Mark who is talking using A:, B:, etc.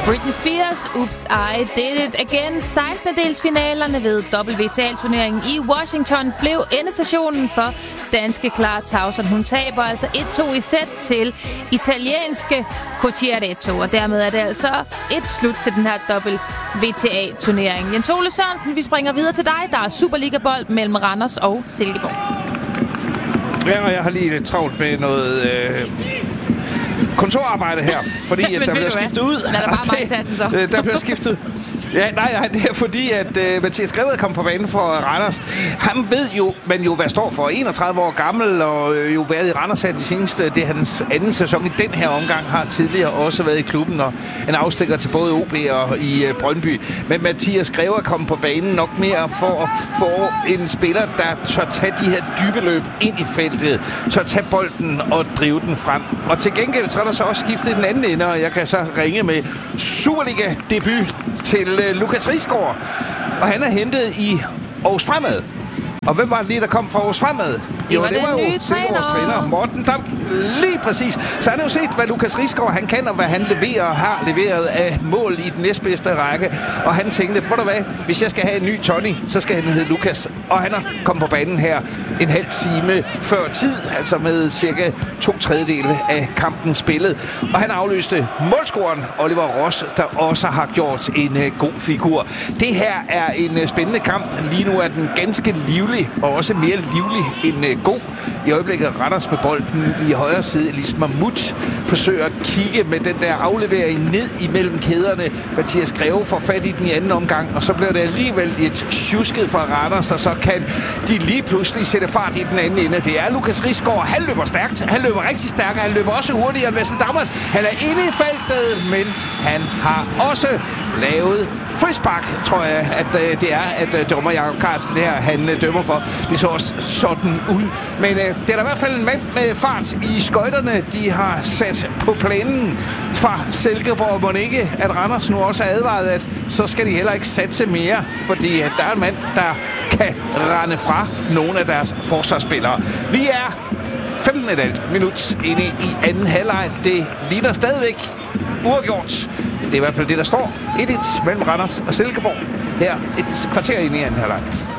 A: Britney Spears, Oops, I Did It Again. 16-delsfinalerne ved WTA-turneringen i Washington blev endestationen for danske Clara Tauson. Hun taber altså 1-2 i sæt til italienske Cocciaretto, og dermed er det altså et slut til den her WTA-turnering. Jens Ole Sørensen, vi springer videre til dig. Der er Superliga-bold mellem Randers og Silkeborg.
B: Ja, og jeg har lige lidt travlt med noget kontorarbejde her, fordi at der bliver skiftet ud.
A: Lad da bare mig tage den så.
B: Der bliver skiftet. Ja, nej, det er fordi, at Mathias Greved kom på banen for Randers. Han ved jo, man jo hvad står for. 31 år gammel og jo været i Randers her de seneste. Det er hans anden sæson i den her omgang. Har tidligere også været i klubben og en afstikker til både OB og i Brøndby. Men Mathias Greved kom på banen nok mere for at få en spiller, der tør tage de her dybe løb ind i feltet. Tør tage bolden og drive den frem. Og til gengæld så er der så også skiftet i den anden ende, og jeg kan så ringe med Superliga-debut til Lukas Risgaard, og han er hentet i Aarhus Fremad. Og hvem var det lige, der kom fra Aarhus Fremad?
A: Det var jo
B: Silkeborgs træner, Morten Dam. Lige præcis. Så han har jo set, hvad Lukas Risgaard han kan, og hvad han leverer og har leveret af mål i den næstbedste række. Og han tænkte, ved du hvad, hvis jeg skal have en ny Tony, så skal han hedde Lukas. Og han har kommet på banen her en halv time før tid, altså med cirka 2/3 af kampen spillet. Og han afløste målscoreren Oliver Ross, der også har gjort en god figur. Det her er en spændende kamp. Lige nu er den ganske livlig, og også mere livlig end god. I øjeblikket Randers med bolden i højre side. Elis Mahmoud forsøger at kigge med den der aflevering ned imellem kæderne. Mathias Greve får fat i den i anden omgang, og så bliver det alligevel et tjusket fra Randers, og så kan de lige pludselig sætte fart i den anden ende. Det er Lukas Risgaard. Han løber stærkt. Han løber rigtig stærkt. Han løber også hurtigere end Wesley Dammers. Han er inde i feltet, men han har også lavet frispark, tror jeg, at det er, at dommer Jakob Carlsen her, han dømmer for. Det så også sådan ud. Men det er der i hvert fald en mand med fart i skøjterne, de har sat på planen fra Silkeborg. Må ikke, at Randers nu også er advaret, at så skal de heller ikke satse mere, fordi der er en mand, der kan rende fra nogle af deres forsvarsspillere. Vi er 15,5 minut inde i anden halvleg. Det ligner stadigvæk uafgjort. Det er i hvert fald det, der står 1-1 mellem Randers og Silkeborg her et kvarter inde i anden halvleg.